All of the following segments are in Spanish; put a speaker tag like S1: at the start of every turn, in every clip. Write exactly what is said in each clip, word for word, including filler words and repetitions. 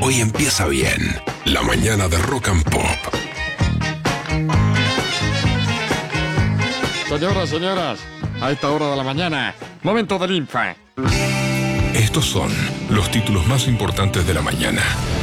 S1: Hoy empieza bien. La mañana de Rock and Pop.
S2: Señoras, señoras, a esta hora de la mañana, momento del Infa.
S1: Estos son los títulos más importantes de la mañana.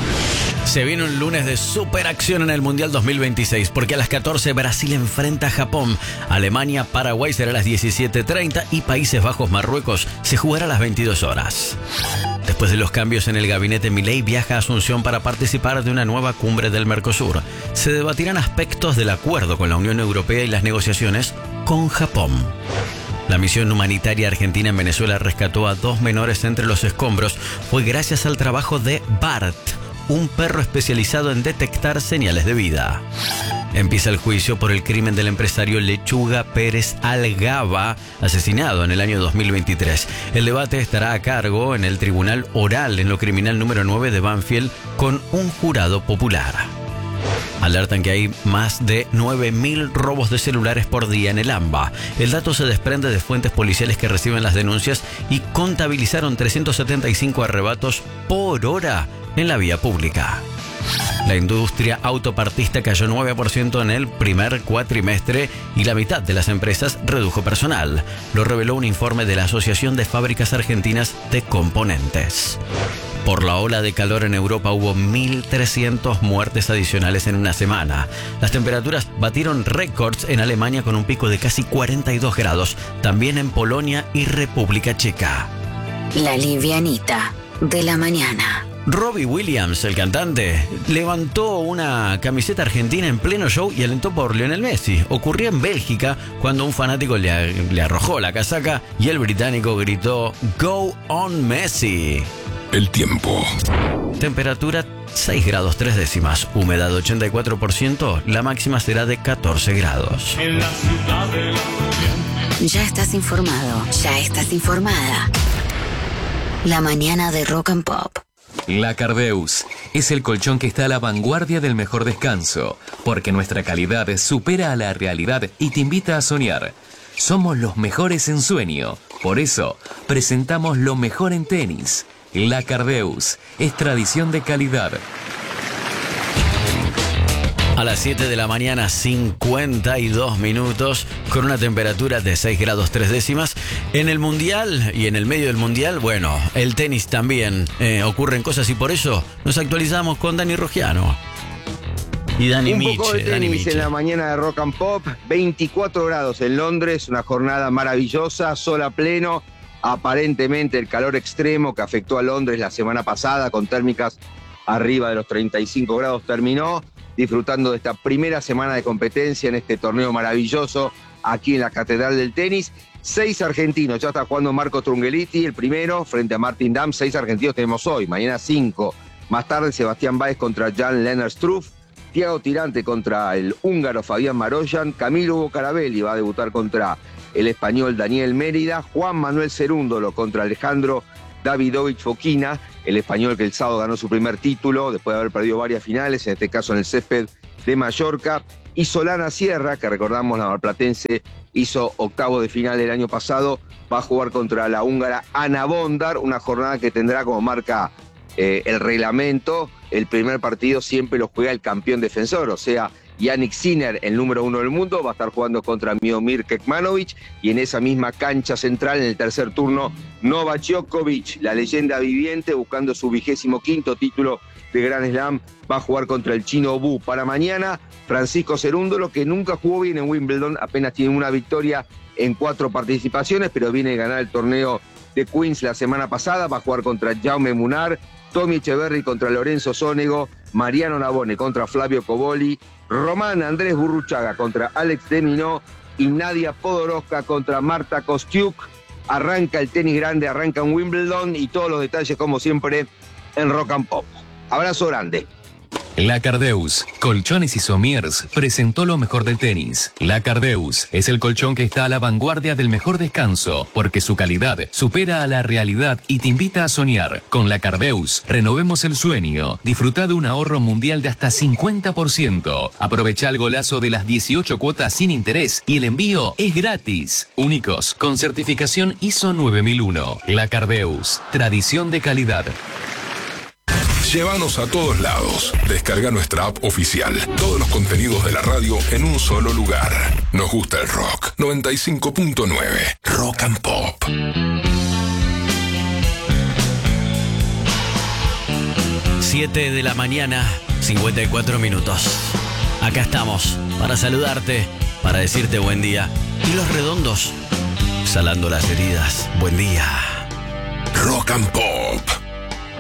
S3: Se viene un lunes de superacción en el Mundial dos mil veintiséis, porque a las catorce Brasil enfrenta a Japón, Alemania, Paraguay será a las diecisiete treinta y Países Bajos, Marruecos se jugará a las veintidós horas. Después de los cambios en el gabinete, Milei viaja a Asunción para participar de una nueva cumbre del Mercosur. Se debatirán aspectos del acuerdo con la Unión Europea y las negociaciones con Japón. La misión humanitaria argentina en Venezuela rescató a dos menores entre los escombros. Fue gracias al trabajo de Bart, un perro especializado en detectar señales de vida. Empieza el juicio por el crimen del empresario Lechuga Pérez Algaba, asesinado en el año dos mil veintitrés. El debate estará a cargo en el Tribunal Oral en lo Criminal número nueve de Banfield con un jurado popular. Alertan que hay más de nueve mil robos de celulares por día en el AMBA. El dato se desprende de fuentes policiales que reciben las denuncias y contabilizaron trescientos setenta y cinco arrebatos por hora en la vía pública. La industria autopartista cayó nueve por ciento en el primer cuatrimestre y la mitad de las empresas redujo personal. Lo reveló un informe de la Asociación de Fábricas Argentinas de Componentes. Por la ola de calor en Europa hubo mil trescientas muertes adicionales en una semana. Las temperaturas batieron récords en Alemania con un pico de casi cuarenta y dos grados, también en Polonia y República Checa.
S4: La livianita de la mañana.
S3: Robbie Williams, el cantante, levantó una camiseta argentina en pleno show y alentó por Lionel Messi. Ocurrió en Bélgica cuando un fanático le, le arrojó la casaca y el británico gritó "Go on Messi".
S1: El tiempo.
S3: Temperatura seis grados tres décimas, humedad ochenta y cuatro por ciento, la máxima será de catorce grados.
S5: En la ciudad de la...
S4: Ya estás informado, ya estás informada. La mañana de Rock and Pop.
S6: La Cardeus es el colchón que está a la vanguardia del mejor descanso, porque nuestra calidad supera a la realidad y te invita a soñar. Somos los mejores en sueño, por eso presentamos lo mejor en tenis. La Cardeus es tradición de calidad.
S3: A las siete de la mañana, cincuenta y dos minutos, con una temperatura de seis grados tres décimas. En el Mundial y en el medio del Mundial, bueno, el tenis también eh, ocurren cosas y por eso nos actualizamos con Dani Rogiano. Y Dani
S7: Un
S3: Miche,
S7: poco de
S3: Dani
S7: tenis
S3: Miche.
S7: en la mañana de Rock and Pop, veinticuatro grados en Londres, una jornada maravillosa, sol a pleno. Aparentemente el calor extremo que afectó a Londres la semana pasada con térmicas arriba de los treinta y cinco grados terminó, disfrutando de esta primera semana de competencia en este torneo maravilloso aquí en la Catedral del Tenis. Seis argentinos, ya está jugando Marco Trungelliti, el primero, frente a Martin Damm. Seis argentinos tenemos hoy, mañana cinco. Más tarde Sebastián Báez contra Jan-Lennart Struff, Thiago Tirante contra el húngaro Fabián Maroyan, Camilo Hugo Carabelli va a debutar contra el español Daniel Mérida, Juan Manuel Cerúndolo contra Alejandro Davidovich Fokina, el español que el sábado ganó su primer título después de haber perdido varias finales, en este caso en el césped de Mallorca, y Solana Sierra, que recordamos la marplatense hizo octavo de final el año pasado, va a jugar contra la húngara Ana Bondar, una jornada que tendrá como marca eh, el reglamento, el primer partido siempre lo juega el campeón defensor, o sea, Yannick Sinner, el número uno del mundo, va a estar jugando contra Miomir Kekmanovic, y en esa misma cancha central, en el tercer turno, Novak Djokovic, la leyenda viviente, buscando su vigésimo quinto título de Grand Slam, va a jugar contra el chino Bu. Para mañana, Francisco Cerúndolo, que nunca jugó bien en Wimbledon, apenas tiene una victoria en cuatro participaciones, pero viene a ganar el torneo de Queens la semana pasada, va a jugar contra Jaume Munar, Tommy Echeverry contra Lorenzo Sonego, Mariano Navone contra Flavio Coboli, Román Andrés Burruchaga contra Alex de Minaur y Nadia Podoroska contra Marta Kostiuk. Arranca el tenis grande, arranca en Wimbledon y todos los detalles como siempre en Rock and Pop. Abrazo grande.
S6: La Cardeus, Colchones y Somiers, presentó lo mejor del tenis. La Cardeus es el colchón que está a la vanguardia del mejor descanso, porque su calidad supera a la realidad y te invita a soñar. Con La Cardeus, renovemos el sueño. Disfruta de un ahorro mundial de hasta cincuenta por ciento. Aprovecha el golazo de las dieciocho cuotas sin interés y el envío es gratis. Únicos, con certificación I S O nueve mil uno. La Cardeus, tradición de calidad.
S1: Llévanos a todos lados. Descarga nuestra app oficial. Todos los contenidos de la radio en un solo lugar. Nos gusta el rock. noventa y cinco punto nueve. Rock and Pop.
S3: siete de la mañana, cincuenta y cuatro minutos. Acá estamos para saludarte, para decirte buen día. Y los redondos, salando las heridas. Buen día.
S1: Rock and Pop.